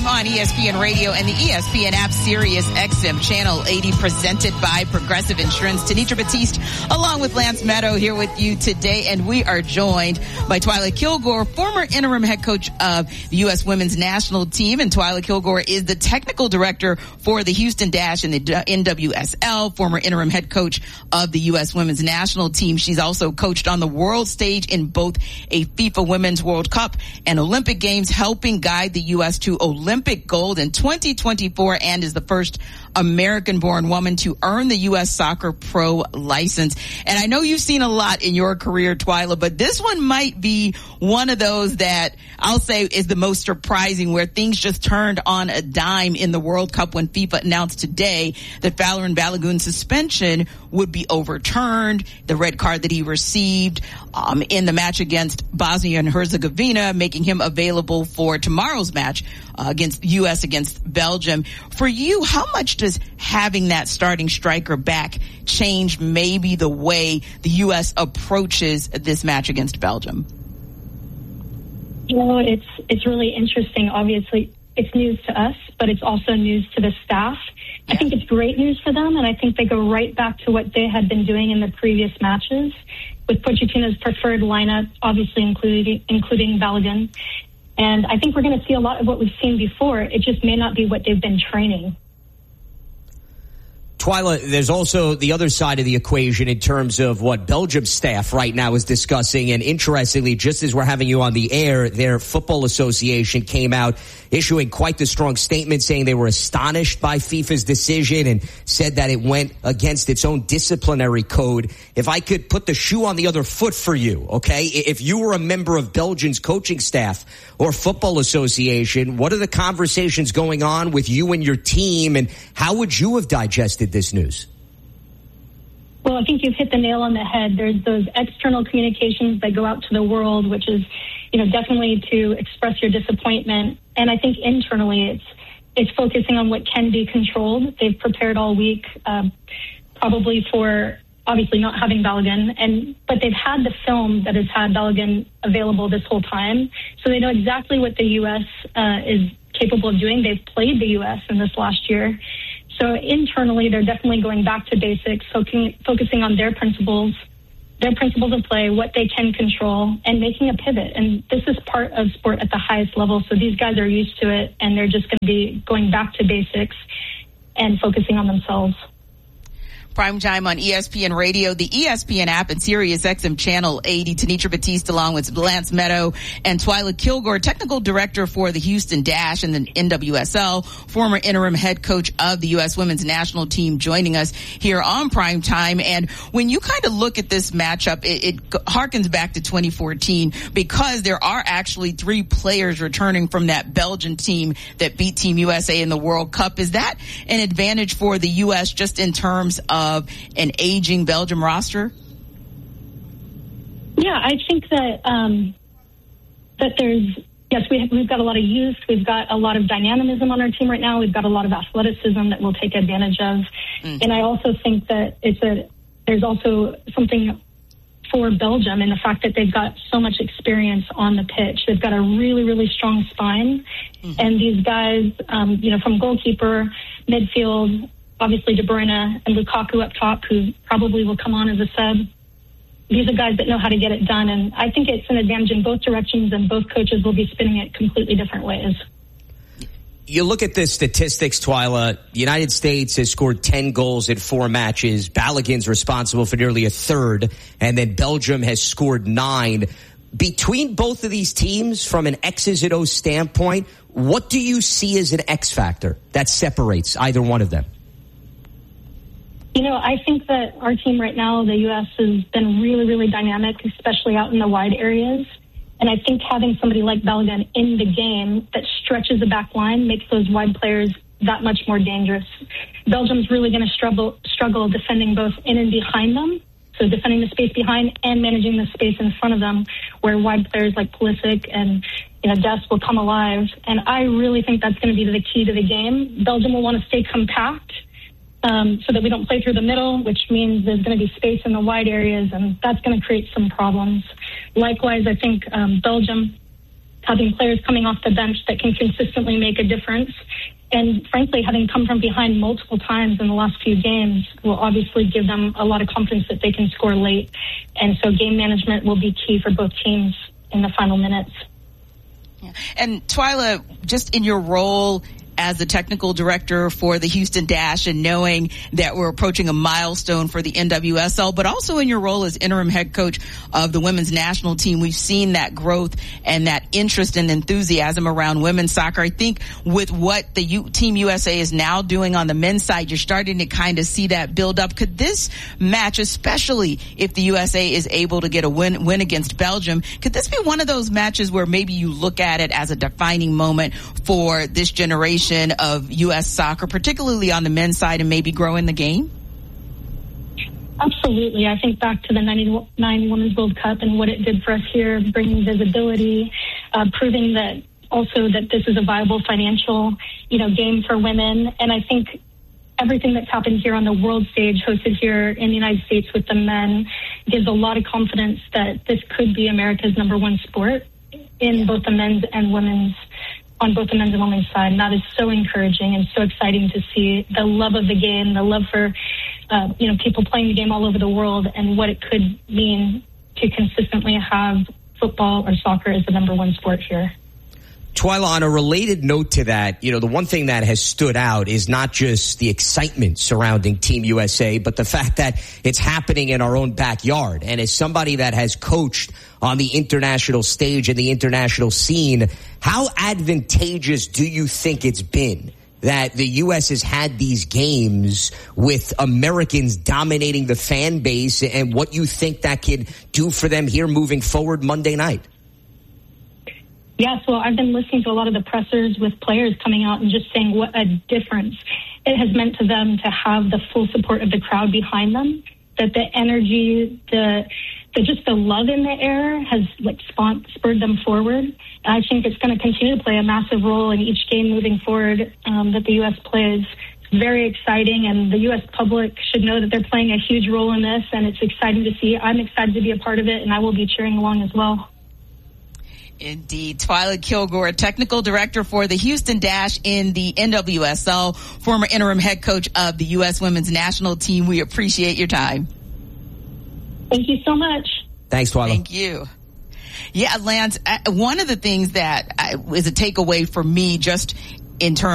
Time on ESPN Radio and the ESPN app, Sirius XM Channel 80, presented by Progressive Insurance. Tanitra Batiste, along with Lance Meadow, here with you today, and we are joined by Twyla Kilgore, former interim head coach of the U.S. Women's National Team, and Twyla Kilgore is the technical director for the Houston Dash and the NWSL, former interim head coach of the U.S. Women's National Team. She's also coached on the world stage in both a FIFA Women's World Cup and Olympic Games, helping guide the U.S. to Olympic gold in 2024, and is the first American-born woman to earn the U.S. Soccer Pro license. And I know you've seen a lot in your career, Twyla, but this one might be one of those that I'll say is the most surprising, where things just turned on a dime in the World Cup when FIFA announced today that Folarin Balogun's suspension would be overturned. The red card that he received in the match against Bosnia and Herzegovina, making him available for tomorrow's match against U.S. against Belgium. For you, how much does having that starting striker back change maybe the way the U.S. approaches this match against Belgium? You know, it's really interesting. Obviously, it's news to us, but it's also news to the staff. Yeah. I think it's great news for them, and I think they go right back to what they had been doing in the previous matches, with Pochettino's preferred lineup, obviously including Balogun. And I think we're going to see a lot of what we've seen before. It just may not be what they've been training. Twyla, there's also the other side of the equation in terms of what Belgium's staff right now is discussing. And interestingly, just as we're having you on the air, their football association came out issuing quite the strong statement, saying they were astonished by FIFA's decision and said that it went against its own disciplinary code. If I could put the shoe on the other foot for you, okay? If you were a member of Belgium's coaching staff or football association, what are the conversations going on with you and your team, and how would you have digested this news? Well, I think you've hit the nail on the head. There's those external communications that go out to the world, which is, definitely to express your disappointment. And I think internally it's focusing on what can be controlled. They've prepared all week, probably for obviously not having Balogun, but they've had the film that has had Balogun available this whole time. So they know exactly what the U.S. Is capable of doing. They've played the U.S. in this last year. So internally, they're definitely going back to basics, focusing on their principles of play, what they can control, and making a pivot. And this is part of sport at the highest level. So these guys are used to it, and they're just going to be going back to basics and focusing on themselves. Prime time on ESPN Radio, the ESPN app, and Sirius XM Channel 80. Tanitra Batiste along with Lance Meadow and Twyla Kilgore, technical director for the Houston Dash and the NWSL, former interim head coach of the U.S. Women's National Team, joining us here on Prime Time. And when you kind of look at this matchup, it harkens back to 2014, because there are actually 3 players returning from that Belgian team that beat Team USA in the World Cup. Is that an advantage for the U.S. just in terms of an aging Belgium roster? Yeah, I think that we've got a lot of youth, we've got a lot of dynamism on our team right now, we've got a lot of athleticism that we'll take advantage of, and I also think that there's also something for Belgium in the fact that they've got so much experience on the pitch. They've got a really, really strong spine, and these guys, from goalkeeper, midfield, obviously De Bruyne and Lukaku up top, who probably will come on as a sub. These are guys that know how to get it done, and I think it's an advantage in both directions, and both coaches will be spinning it completely different ways. You look at the statistics, Twyla. The United States has scored 10 goals in 4 matches. Balogun's responsible for nearly a third, and then Belgium has scored 9. Between both of these teams, from an X's and O's standpoint, what do you see as an X factor that separates either one of them? I think that our team right now, the U.S., has been really, really dynamic, especially out in the wide areas. And I think having somebody like Balogun in the game that stretches the back line makes those wide players that much more dangerous. Belgium's really going to struggle defending both in and behind them, so defending the space behind and managing the space in front of them, where wide players like Pulisic and Dest will come alive. And I really think that's going to be the key to the game. Belgium will want to stay compact, so that we don't play through the middle, which means there's going to be space in the wide areas, and that's going to create some problems. Likewise, I think Belgium having players coming off the bench that can consistently make a difference. And frankly, having come from behind multiple times in the last few games will obviously give them a lot of confidence that they can score late. And so game management will be key for both teams in the final minutes. Yeah. And Twyla, just in your role as the technical director for the Houston Dash and knowing that we're approaching a milestone for the NWSL, but also in your role as interim head coach of the women's national team, we've seen that growth and that interest and enthusiasm around women's soccer. I think with what the Team USA is now doing on the men's side, you're starting to kind of see that build up. Could this match, especially if the USA is able to get a win against Belgium, could this be one of those matches where maybe you look at it as a defining moment for this generation of U.S. soccer, particularly on the men's side, and maybe growing the game? Absolutely. I think back to the 99 Women's World Cup and what it did for us here, bringing visibility, proving that also that this is a viable financial, game for women. And I think everything that's happened here on the world stage, hosted here in the United States with the men, gives a lot of confidence that this could be America's number one sport in both the men's and women's, on both the men's and women's side. And that is so encouraging and so exciting to see the love of the game, the love for, people playing the game all over the world, and what it could mean to consistently have football or soccer as the number one sport here. Twyla, on a related note to that, the one thing that has stood out is not just the excitement surrounding Team USA, but the fact that it's happening in our own backyard. And as somebody that has coached on the international stage and the international scene, how advantageous do you think it's been that the U.S. has had these games with Americans dominating the fan base, and what you think that could do for them here moving forward Monday night? Yes, well, I've been listening to a lot of the pressers with players coming out and just saying what a difference it has meant to them to have the full support of the crowd behind them, that the energy, just the love in the air has spurred them forward. And I think it's going to continue to play a massive role in each game moving forward that the U.S. plays. It's very exciting, and the U.S. public should know that they're playing a huge role in this, and it's exciting to see. I'm excited to be a part of it, and I will be cheering along as well. Indeed. Twyla Kilgore, technical director for the Houston Dash in the NWSL, former interim head coach of the U.S. women's national team. We appreciate your time. Thank you so much. Thanks, Twyla. Thank you. Yeah, Lance, one of the things that is a takeaway for me just in terms